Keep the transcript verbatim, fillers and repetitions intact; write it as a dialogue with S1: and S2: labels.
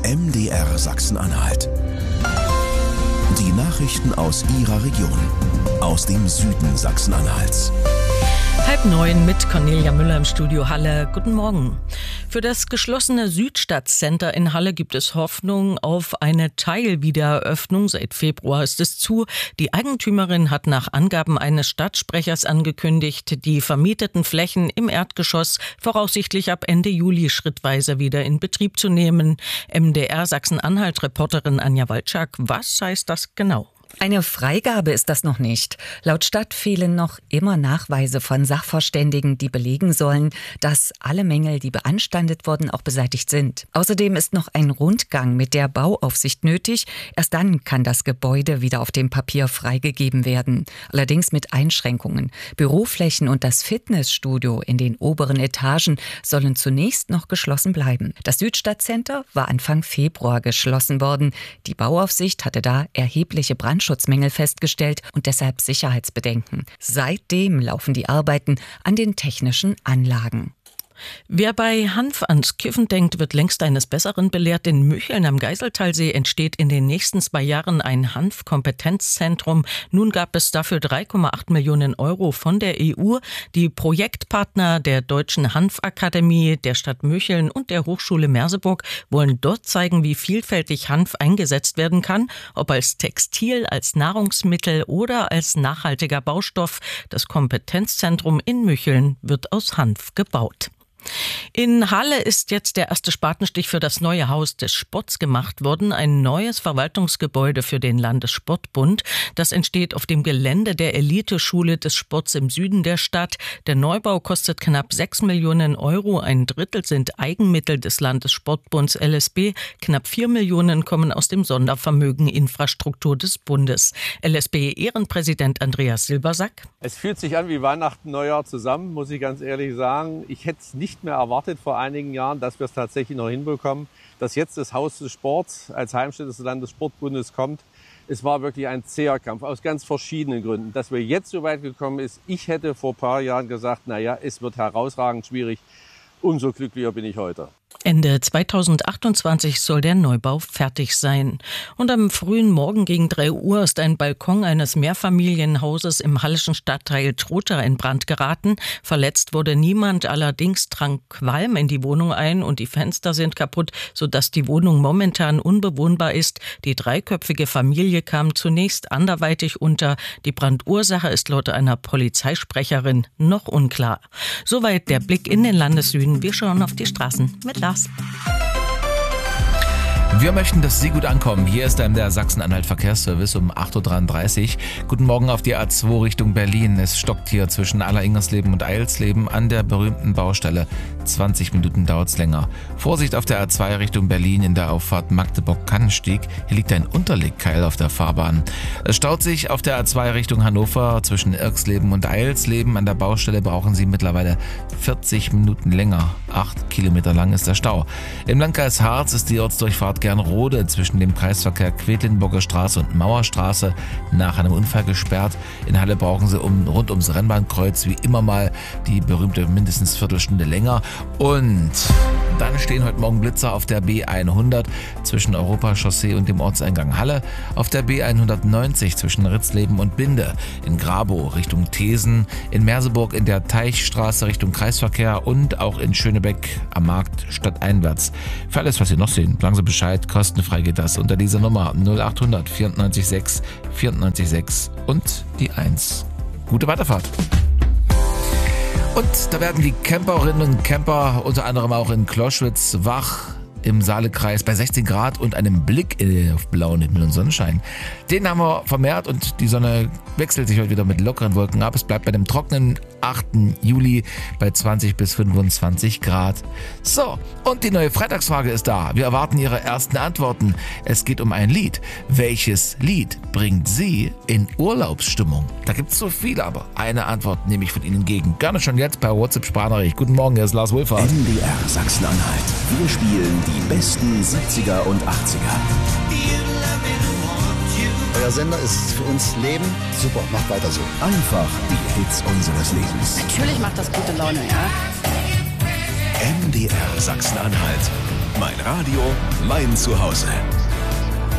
S1: M D R Sachsen-Anhalt. Die Nachrichten aus Ihrer Region, aus dem Süden Sachsen-Anhalts.
S2: Halb neun mit Cornelia Müller im Studio Halle. Guten Morgen. Für das geschlossene Südstadtcenter in Halle gibt es Hoffnung auf eine Teilwiedereröffnung. Seit Februar ist es zu. Die Eigentümerin hat nach Angaben eines Stadtsprechers angekündigt, die vermieteten Flächen im Erdgeschoss voraussichtlich ab Ende Juli schrittweise wieder in Betrieb zu nehmen. M D R Sachsen-Anhalt-Reporterin Anja Walczak, was heißt das genau?
S3: Eine Freigabe ist das noch nicht. Laut Stadt fehlen noch immer Nachweise von Sachverständigen, die belegen sollen, dass alle Mängel, die beanstandet wurden, auch beseitigt sind. Außerdem ist noch ein Rundgang mit der Bauaufsicht nötig. Erst dann kann das Gebäude wieder auf dem Papier freigegeben werden. Allerdings mit Einschränkungen. Büroflächen und das Fitnessstudio in den oberen Etagen sollen zunächst noch geschlossen bleiben. Das Südstadtcenter war Anfang Februar geschlossen worden. Die Bauaufsicht hatte da erhebliche Brand Schutzmängel festgestellt und deshalb Sicherheitsbedenken. Seitdem laufen die Arbeiten an den technischen Anlagen.
S2: Wer bei Hanf ans Kiffen denkt, wird längst eines Besseren belehrt. In Mücheln am Geiseltalsee entsteht in den nächsten zwei Jahren ein Hanfkompetenzzentrum. Nun gab es dafür drei Komma acht Millionen Euro von der E U. Die Projektpartner der Deutschen Hanfakademie, der Stadt Mücheln und der Hochschule Merseburg wollen dort zeigen, wie vielfältig Hanf eingesetzt werden kann, ob als Textil, als Nahrungsmittel oder als nachhaltiger Baustoff. Das Kompetenzzentrum in Mücheln wird aus Hanf gebaut. In Halle ist jetzt der erste Spatenstich für das neue Haus des Sports gemacht worden. Ein neues Verwaltungsgebäude für den Landessportbund. Das entsteht auf dem Gelände der Eliteschule des Sports im Süden der Stadt. Der Neubau kostet knapp sechs Millionen Euro. Ein Drittel sind Eigenmittel des Landessportbunds L S B. Knapp vier Millionen kommen aus dem Sondervermögen Infrastruktur des Bundes. L S B-Ehrenpräsident Andreas Silbersack.
S4: Es fühlt sich an wie Weihnachten, Neujahr zusammen, muss ich ganz ehrlich sagen. Ich hätte es nicht mehr erwartet vor einigen Jahren, dass wir es tatsächlich noch hinbekommen, dass jetzt das Haus des Sports als Heimstätte des Landessportbundes kommt. Es war wirklich ein zäher Kampf aus ganz verschiedenen Gründen. Dass wir jetzt so weit gekommen ist, ich hätte vor ein paar Jahren gesagt, naja, es wird herausragend schwierig. Umso glücklicher bin ich heute.
S2: Ende zweitausendachtundzwanzig soll der Neubau fertig sein. Und am frühen Morgen gegen drei Uhr ist ein Balkon eines Mehrfamilienhauses im halleschen Stadtteil Trotha in Brand geraten. Verletzt wurde niemand, allerdings drang Qualm in die Wohnung ein und die Fenster sind kaputt, sodass die Wohnung momentan unbewohnbar ist. Die dreiköpfige Familie kam zunächst anderweitig unter. Die Brandursache ist laut einer Polizeisprecherin noch unklar. Soweit der Blick in den Landessüden. Wir schauen auf die Straßen mit Lars.
S5: Wir möchten, dass Sie gut ankommen. Hier ist der Sachsen-Anhalt Verkehrsservice um acht Uhr dreiunddreißig. Guten Morgen auf die A zwei Richtung Berlin. Es stockt hier zwischen Aller-Ingersleben und Eilsleben an der berühmten Baustelle. zwanzig Minuten dauert es länger. Vorsicht auf der A zwei Richtung Berlin in der Auffahrt Magdeburg-Kannenstieg. Hier liegt ein Unterlegkeil auf der Fahrbahn. Es staut sich auf der A zwei Richtung Hannover zwischen Irksleben und Eilsleben. An der Baustelle brauchen Sie mittlerweile vierzig Minuten länger. Acht Kilometer lang ist der Stau. Im Landkreis Harz ist die Ortsdurchfahrt Gernrode zwischen dem Kreisverkehr Quedlinburger Straße und Mauerstraße nach einem Unfall gesperrt. In Halle brauchen Sie um, rund ums Rennbahnkreuz wie immer mal die berühmte mindestens Viertelstunde länger. Und dann stehen heute Morgen Blitzer auf der B hundert zwischen Europachaussee und dem Ortseingang Halle, auf der B hundertneunzig zwischen Ritzleben und Binde, in Grabow Richtung Thesen, in Merseburg in der Teichstraße Richtung Kreisverkehr und auch in Schönebeck am Markt stadteinwärts. Für alles, was Sie noch sehen, sagen Sie Bescheid. Kostenfrei geht das unter dieser Nummer null acht hundert vierundneunzig sechs vierundneunzig sechs und die eins. Gute Weiterfahrt. Und da werden die Camperinnen und Camper unter anderem auch in Kloschwitz wach im Saalekreis bei sechzehn Grad und einem Blick auf blauen Himmel und Sonnenschein. Den haben wir vermehrt und die Sonne wechselt sich heute wieder mit lockeren Wolken ab. Es bleibt bei dem trockenen achten Juli bei zwanzig bis fünfundzwanzig Grad. So, und die neue Freitagsfrage ist da. Wir erwarten Ihre ersten Antworten. Es geht um ein Lied. Welches Lied bringt Sie in Urlaubsstimmung? Da gibt es so viele, aber eine Antwort nehme ich von Ihnen entgegen. Gerne schon jetzt per WhatsApp-Sprachnachricht. Guten Morgen, hier ist Lars Wohlfahrt.
S1: M D R Sachsen-Anhalt. Wir spielen die besten siebziger und achtziger.
S6: Euer Sender ist für uns Leben. Super, macht weiter so.
S1: Einfach die Hits unseres Lebens.
S7: Natürlich macht das gute Laune, ja.
S1: M D R Sachsen-Anhalt. Mein Radio, mein Zuhause.